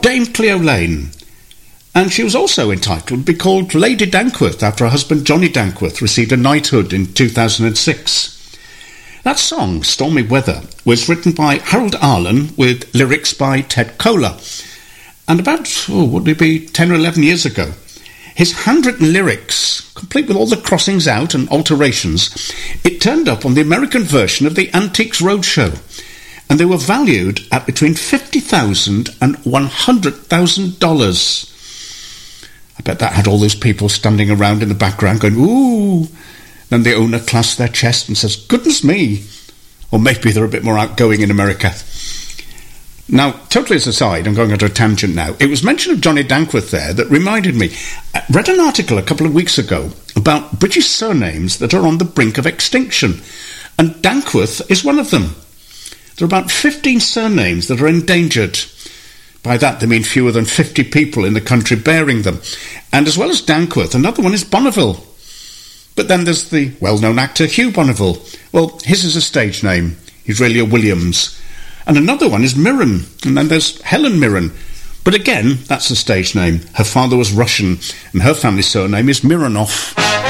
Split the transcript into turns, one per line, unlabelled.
Dame Cleo Lane. And she was also entitled to be called Lady Dankworth after her husband Johnny Dankworth received a knighthood in 2006. That song, Stormy Weather, was written by Harold Arlen with lyrics by Ted Koehler. And about, would it be 10 or 11 years ago, his handwritten lyrics, complete with all the crossings out and alterations, it turned up on the American version of the Antiques Roadshow. And they were valued at between $50,000 and $100,000. I bet that had all those people standing around in the background going, ooh. Then the owner clasps their chest and says, goodness me. Or maybe they're a bit more outgoing in America. Now, totally as an aside, I'm going on to a tangent now. It was mention of Johnny Dankworth there that reminded me. I read an article a couple of weeks ago about British surnames that are on the brink of extinction. And Dankworth is one of them. There are about 15 surnames that are endangered. By that, they mean fewer than 50 people in the country bearing them. And as well as Dankworth, another one is Bonneville. But then there's the well-known actor Hugh Bonneville. Well, his is a stage name. He's really a Williams. And another one is Mirren. And then there's Helen Mirren. But again, that's a stage name. Her father was Russian, and her family surname is Mironov.